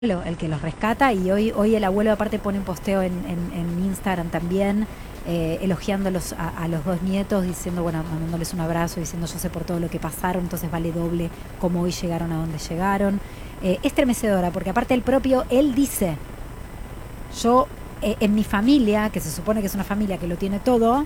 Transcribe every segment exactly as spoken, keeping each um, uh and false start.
el que los rescata, y hoy hoy el abuelo aparte pone un posteo en, en, en Instagram también, eh, elogiándolos a, a los dos nietos, diciendo, bueno, mandándoles un abrazo, diciendo yo sé por todo lo que pasaron, entonces vale doble como hoy llegaron a donde llegaron. Eh, es estremecedora, porque aparte el propio, él dice, yo eh, en mi familia, que se supone que es una familia que lo tiene todo,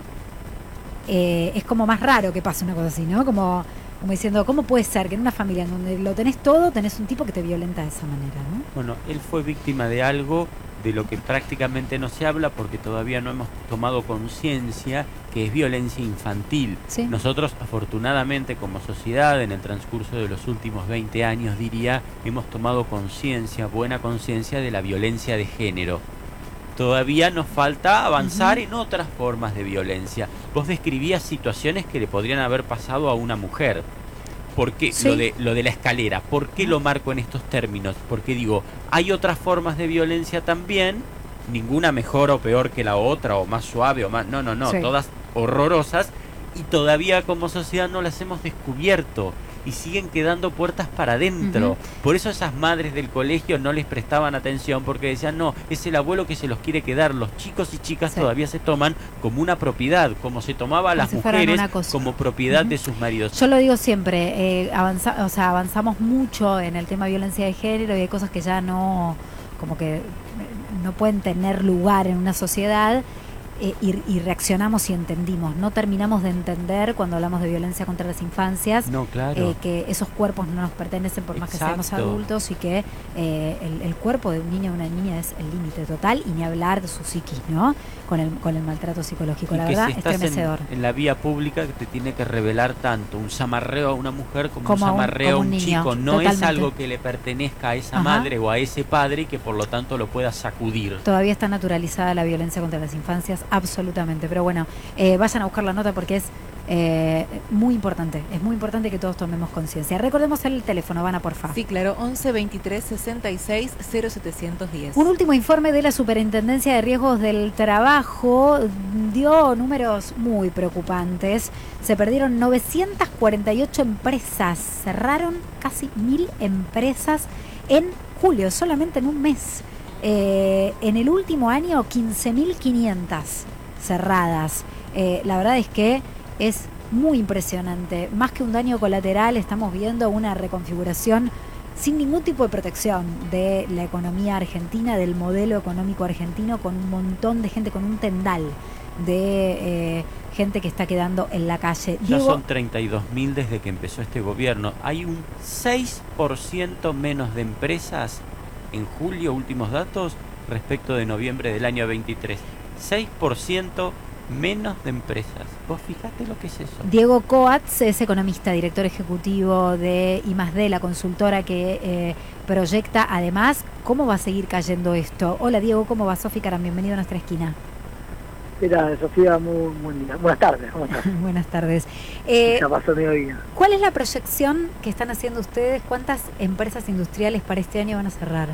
eh, es como más raro que pase una cosa así, ¿no? Como... Como diciendo, ¿cómo puede ser que en una familia en donde lo tenés todo, tenés un tipo que te violenta de esa manera, ¿no? Bueno, él fue víctima de algo de lo que prácticamente no se habla porque todavía no hemos tomado conciencia, que es violencia infantil. Sí. Nosotros, afortunadamente, como sociedad, en el transcurso de los últimos veinte años, diría, hemos tomado conciencia, buena conciencia de la violencia de género. Todavía nos falta avanzar uh-huh. en otras formas de violencia. Vos describías situaciones que le podrían haber pasado a una mujer. ¿Por qué? Sí. Lo de, lo de la escalera. ¿Por qué lo marco en estos términos? Porque digo, hay otras formas de violencia también, ninguna mejor o peor que la otra, o más suave o más... No, no, no, sí. Todas horrorosas, y todavía como sociedad no las hemos descubierto. Y siguen quedando puertas para adentro. Uh-huh. Por eso esas madres del colegio no les prestaban atención, porque decían, no, es el abuelo que se los quiere quedar. Los chicos y chicas sí. todavía se toman como una propiedad, como se tomaba a las si mujeres como propiedad uh-huh. de sus maridos. Yo lo digo siempre, eh, avanza, o sea, avanzamos mucho en el tema de violencia de género, y hay cosas que ya no, como que no pueden tener lugar en una sociedad. Eh, y, y reaccionamos y entendimos. No terminamos de entender cuando hablamos de violencia contra las infancias, no, claro. eh, que esos cuerpos no nos pertenecen por más Exacto. que seamos adultos, y que eh, el, el cuerpo de un niño o una niña es el límite total, y ni hablar de su psiquis, ¿no? Con el, con el maltrato psicológico. Y la que verdad, si estás estremecedor. En, en la vía pública, que te tiene que revelar tanto un zamarreo a una mujer como, como un zamarreo a un, un chico. No Totalmente. Es algo que le pertenezca a esa Ajá. madre o a ese padre, y que por lo tanto lo pueda sacudir. Todavía está naturalizada la violencia contra las infancias, absolutamente. Pero bueno, eh, vayan a buscar la nota porque es eh, muy importante. Es muy importante que todos tomemos conciencia. Recordemos el teléfono, Vana, porfa. Sí, claro, once veintitrés sesenta y seis cero setecientos diez. Un último informe de la Superintendencia de Riesgos del Trabajo dio números muy preocupantes. Se perdieron novecientas cuarenta y ocho empresas, cerraron casi mil empresas en julio, solamente en un mes. Eh, en el último año, quince mil quinientas cerradas. Eh, la verdad es que es muy impresionante. Más que un daño colateral, estamos viendo una reconfiguración sin ningún tipo de protección de la economía argentina, del modelo económico argentino, con un montón de gente, con un tendal de eh, gente que está quedando en la calle. Ya Diego, son treinta y dos mil desde que empezó este gobierno. Hay un seis por ciento menos de empresas en julio, últimos datos, respecto de noviembre del año veintitrés. seis por ciento menos de empresas. Vos fijate lo que es eso. Diego Coats es economista, director ejecutivo de I más D, la consultora que eh, proyecta además cómo va a seguir cayendo esto. Hola Diego, ¿cómo va? Sofi Caram, bienvenido a Nuestra Esquina. Mira, Sofía, muy, muy buenas tardes. ¿Cómo estás? Buenas tardes. Eh, ya pasó mediodía. ¿Cuál es la proyección que están haciendo ustedes? ¿Cuántas empresas industriales para este año van a cerrar?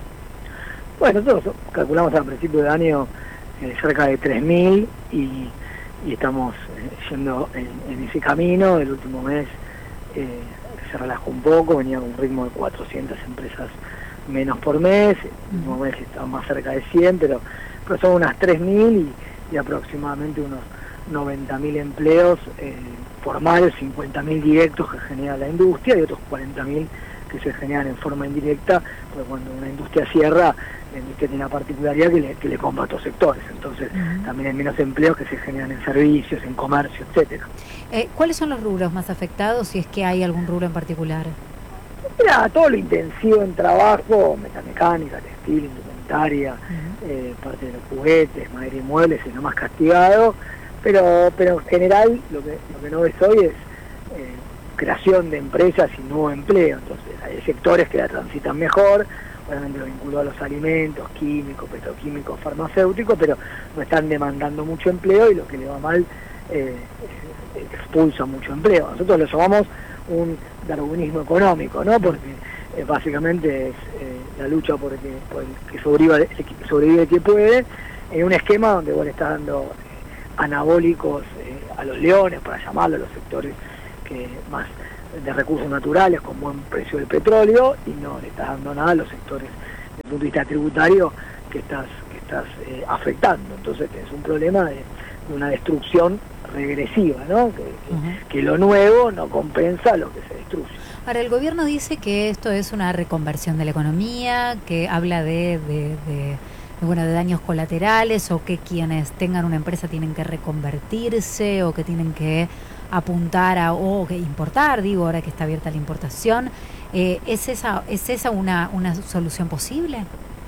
Bueno, nosotros calculamos al principio de año eh, cerca de tres mil, y, y estamos eh, yendo en, en ese camino. El último mes eh, se relajó un poco, venía con un ritmo de cuatrocientas empresas menos por mes. El último mes estamos más cerca de cien, pero, pero son unas tres mil y, y aproximadamente unos noventa mil empleos eh, formales, cincuenta mil directos que genera la industria, y otros cuarenta mil que se generan en forma indirecta, porque cuando una industria cierra, la industria tiene una particularidad que le, que le compra a otros sectores. Entonces uh-huh. también hay menos empleos que se generan en servicios, en comercio, etcétera. Eh, ¿Cuáles son los rubros más afectados, si es que hay algún rubro en particular? Mira, todo lo intensivo en trabajo, metamecánica, textil, indumentaria, uh-huh. eh, parte de los juguetes, madera y muebles es lo más castigado, pero pero en general lo que, lo que no ves hoy es eh, creación de empresas y nuevo empleo. Entonces hay sectores que la transitan mejor, obviamente lo vinculado a los alimentos, químicos, petroquímicos, farmacéuticos, pero no están demandando mucho empleo, y lo que le va mal eh, expulsa mucho empleo. Nosotros lo llamamos un darwinismo económico, ¿no? Porque eh, básicamente es eh, la lucha por el que, por el que sobreviva, el que sobrevive el que puede, en un esquema donde vos le estás dando eh, anabólicos eh, a los leones, para llamarlo, a los sectores que más de recursos naturales con buen precio del petróleo, y no le estás dando nada a los sectores el punto de vista tributario que estás, que estás eh, afectando. Entonces es un problema de, de una destrucción regresiva, ¿no? Que, que, uh-huh. que lo nuevo no compensa lo que se destruye. Ahora, el gobierno dice que esto es una reconversión de la economía, que habla de, de, de, de, bueno, de daños colaterales, o que quienes tengan una empresa tienen que reconvertirse, o que tienen que apuntar a, o que importar, digo, ahora que está abierta la importación. Eh, ¿Es esa, es esa una, una solución posible?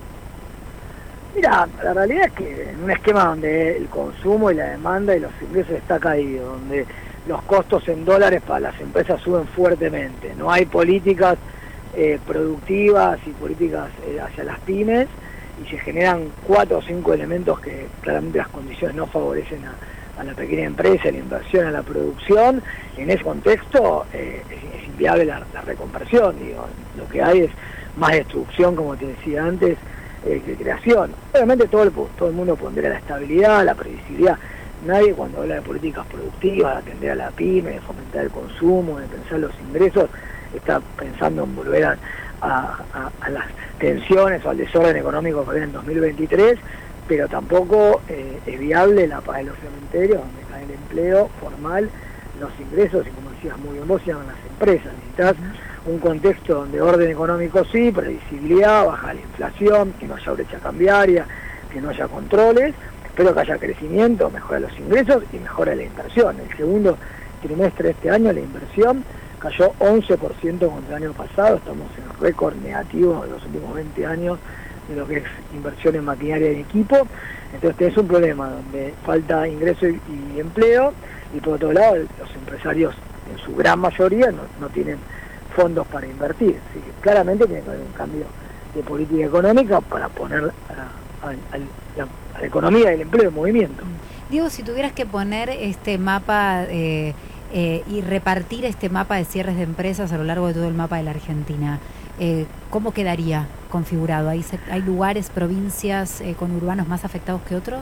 Mira, la realidad es que en un esquema donde el consumo y la demanda y los ingresos está caído, donde los costos en dólares para las empresas suben fuertemente, no hay políticas eh, productivas y políticas eh, hacia las pymes, y se generan cuatro o cinco elementos que claramente las condiciones no favorecen a, a la pequeña empresa, a la inversión, a la producción. En ese contexto eh, es, es inviable la, la reconversión, digo, lo que hay es más destrucción, como te decía antes, eh, que creación. Obviamente todo el, todo el mundo pondera la estabilidad, la previsibilidad. Nadie, cuando habla de políticas productivas, de atender a la pyme, de fomentar el consumo, de pensar los ingresos, está pensando en volver a, a, a, a las tensiones o al desorden económico que viene en dos mil veintitrés, pero tampoco eh, es viable la paz de los cementerios, donde cae el empleo formal, los ingresos, y como decías muy bien vos, se llaman las empresas. Necesitas un contexto donde orden económico sí, previsibilidad, baja la inflación, que no haya brecha cambiaria, que no haya controles, pero que haya crecimiento, mejora los ingresos y mejora la inversión. El segundo trimestre de este año la inversión cayó once por ciento contra el año pasado, estamos en récord negativo de los últimos veinte años de lo que es inversión en maquinaria y equipo. Entonces tenés un problema donde falta ingreso y, y empleo, y por otro lado los empresarios en su gran mayoría no, no tienen fondos para invertir. Así que claramente tiene que haber un cambio de política económica para poner a, a, a, la, a la economía y el empleo en movimiento. Diego, si tuvieras que poner este mapa eh, eh, y repartir este mapa de cierres de empresas a lo largo de todo el mapa de la Argentina, eh, ¿cómo quedaría configurado? ¿Hay, hay lugares, provincias eh, con urbanos más afectados que otros?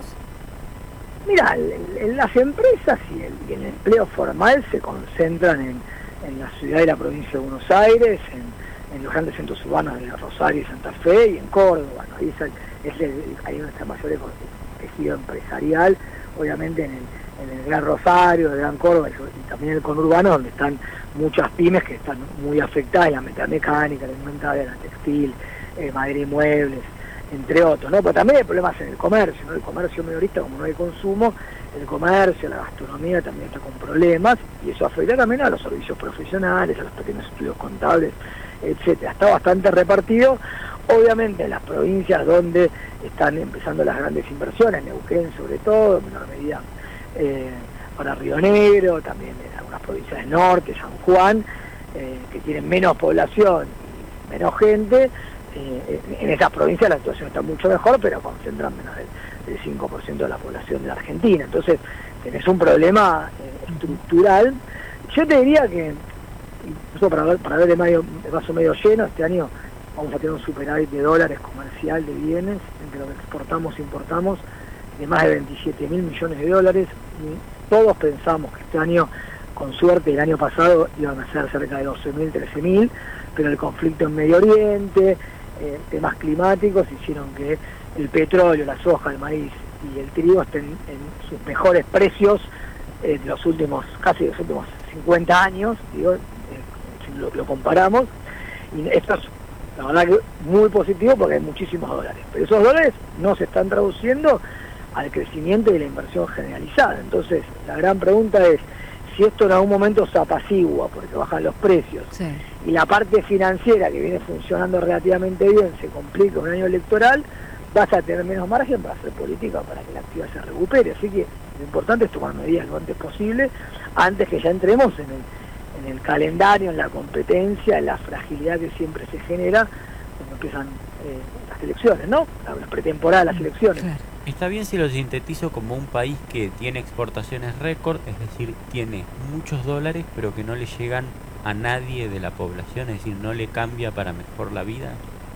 Mira, en las empresas y el, y el empleo formal se concentran en, en la ciudad y la provincia de Buenos Aires, en, en los grandes centros urbanos de Rosario y Santa Fe, y en Córdoba, ¿no? Ahí es, el, es el, ahí donde está mayor tejido empresarial, obviamente en el, en el Gran Rosario, el Gran Córdoba y también el conurbano, donde están muchas pymes que están muy afectadas, la metalmecánica, la alimentaria, la textil, eh, madera y muebles, entre otros, ¿no? Pero también hay problemas en el comercio, ¿no? El comercio minorista, como no hay consumo, el comercio, la gastronomía también está con problemas, y eso afecta también a los servicios profesionales, a los pequeños estudios contables, etcétera. Está bastante repartido, obviamente en las provincias donde están empezando las grandes inversiones, Neuquén sobre todo, en menor medida eh, para Río Negro, también en algunas provincias del norte, San Juan, eh, que tienen menos población y menos gente. Eh, en esas provincias la situación está mucho mejor, pero concentran menos del, del cinco por ciento de la población de la Argentina. Entonces tenés un problema eh, estructural. Yo te diría que, incluso para ver, para ver el, medio, el vaso medio lleno, este año vamos a tener un superávit de dólares comercial de bienes, entre lo que exportamos e importamos, de más de veintisiete mil millones de dólares. Y todos pensamos que este año, con suerte, el año pasado iban a ser cerca de doce mil, trece mil, pero el conflicto en Medio Oriente, Eh, temas climáticos hicieron que el petróleo, la soja, el maíz y el trigo estén en sus mejores precios eh, de los últimos, casi de los últimos cincuenta años, digo, eh, si lo, lo comparamos, y esto es la verdad que muy positivo porque hay muchísimos dólares, pero esos dólares no se están traduciendo al crecimiento y la inversión generalizada. Entonces la gran pregunta es, si esto en algún momento se apacigua porque bajan los precios, sí, y la parte financiera que viene funcionando relativamente bien se complica un año electoral, vas a tener menos margen para hacer política para que la actividad se recupere. Así que lo importante es tomar medidas lo antes posible, antes que ya entremos en el, en el calendario, en la competencia, en la fragilidad que siempre se genera cuando empiezan eh, las elecciones, ¿no? La, la pretemporada de las elecciones. Claro. Está bien si lo sintetizo como un país que tiene exportaciones récord, es decir, tiene muchos dólares, pero que no le llegan a nadie de la población, es decir, no le cambia para mejor la vida.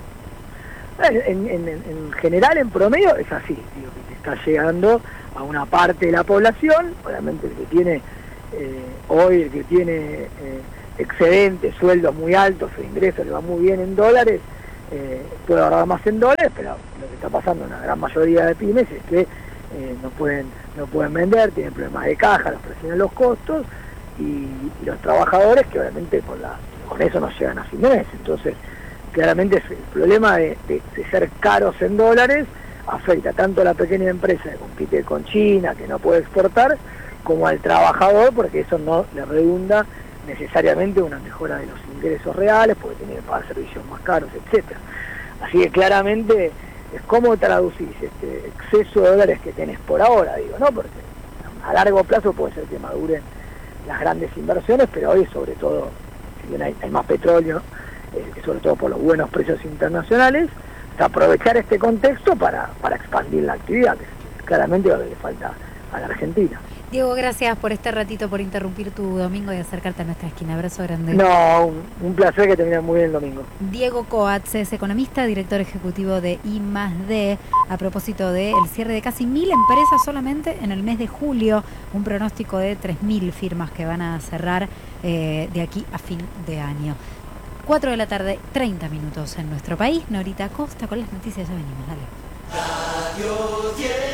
En, en, en general, en promedio, es así, digo, que te está llegando a una parte de la población, obviamente el que tiene, eh, hoy el que tiene eh, excedentes, sueldos muy altos, el ingreso le va muy bien en dólares, eh, puede ahorrar más en dólares, pero lo que está pasando en la gran mayoría de pymes es que eh, no pueden no pueden vender, tienen problemas de caja, los presionan los costos, y, y los trabajadores que obviamente con, la, con eso no llegan a fin de mes. Entonces, claramente el problema de, de, de ser caros en dólares afecta tanto a la pequeña empresa que compite con China, que no puede exportar, como al trabajador, porque eso no le redunda necesariamente una mejora de los ingresos reales, porque tiene que pagar servicios más caros, etcétera. Así que claramente es cómo traducís este exceso de dólares que tenés por ahora, digo, ¿no? Porque a largo plazo puede ser que maduren las grandes inversiones, pero hoy sobre todo, si bien hay, hay más petróleo, eh, sobre todo por los buenos precios internacionales, aprovechar este contexto para, para expandir la actividad, que es claramente lo que le falta a la Argentina. Diego, gracias por este ratito, por interrumpir tu domingo y acercarte a nuestra esquina. Abrazo grande. No, un, un placer, que termine muy bien el domingo. Diego Coats es economista, director ejecutivo de I más D, a propósito del cierre de casi mil empresas solamente en el mes de julio, un pronóstico de tres mil firmas que van a cerrar eh, de aquí a fin de año. cuatro de la tarde, treinta minutos en nuestro país. Norita Costa con las noticias, ya venimos, dale. Radio diez.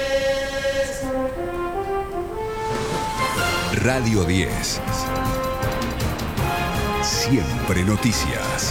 Radio diez. Siempre noticias.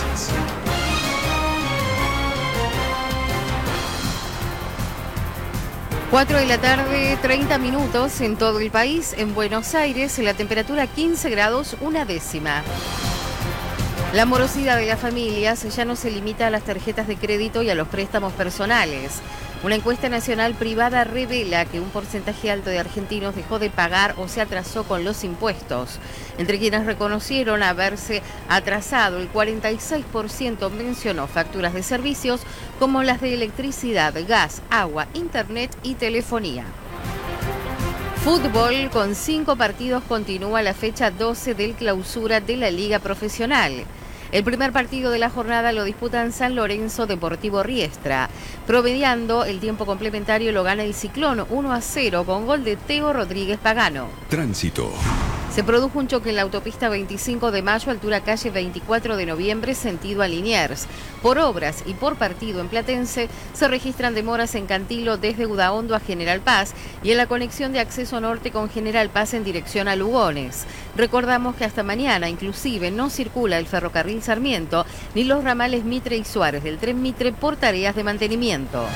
cuatro de la tarde, treinta minutos en todo el país. En Buenos Aires, la temperatura quince grados, una décima. La morosidad de las familias ya no se limita a las tarjetas de crédito y a los préstamos personales. Una encuesta nacional privada revela que un porcentaje alto de argentinos dejó de pagar o se atrasó con los impuestos. Entre quienes reconocieron haberse atrasado, el cuarenta y seis por ciento mencionó facturas de servicios como las de electricidad, gas, agua, internet y telefonía. Fútbol, con cinco partidos, continúa la fecha doce del clausura de la Liga Profesional. El primer partido de la jornada lo disputan San Lorenzo Deportivo Riestra. Promediando el tiempo complementario lo gana el Ciclón uno a cero con gol de Teo Rodríguez Pagano. Tránsito. Se produjo un choque en la autopista veinticinco de mayo, altura calle veinticuatro de noviembre, sentido a Liniers. Por obras y por partido en Platense, se registran demoras en Cantilo desde Udaondo a General Paz y en la conexión de acceso norte con General Paz en dirección a Lugones. Recordamos que hasta mañana inclusive no circula el ferrocarril Sarmiento ni los ramales Mitre y Suárez del tren Mitre por tareas de mantenimiento.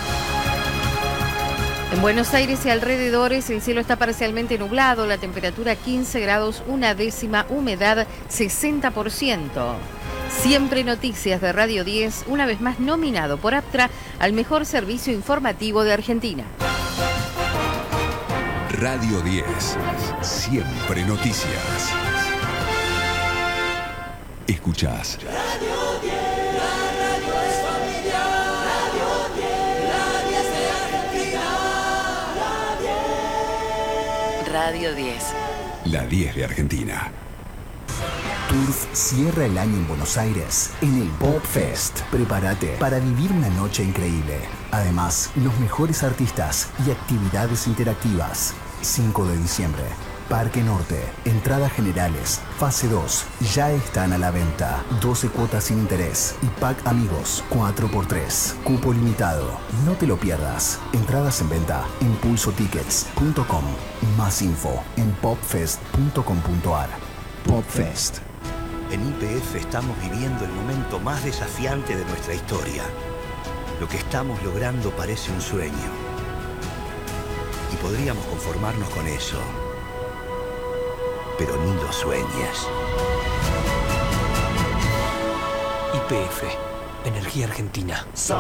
En Buenos Aires y alrededores el cielo está parcialmente nublado, la temperatura quince grados, una décima, humedad sesenta por ciento. Siempre Noticias de Radio diez, una vez más nominado por Aptra al mejor servicio informativo de Argentina. Radio diez, Siempre Noticias. Escuchás. Radio diez, la radio es familia. Radio diez, la diez de Argentina. Radio diez. La diez de Argentina. Turf cierra el año en Buenos Aires en el Pop Fest. Prepárate para vivir una noche increíble. Además, los mejores artistas y actividades interactivas. cinco de diciembre, Parque Norte. Entradas generales, fase dos, ya están a la venta. doce cuotas sin interés y pack amigos, cuatro por tres. Cupo limitado. No te lo pierdas. Entradas en venta en pulso tickets punto com. Más info en popfest punto com punto ar. Popfest. En Y P F estamos viviendo el momento más desafiante de nuestra historia. Lo que estamos logrando parece un sueño. Y podríamos conformarnos con eso. Pero ni lo sueñes. Y P F, Energía Argentina.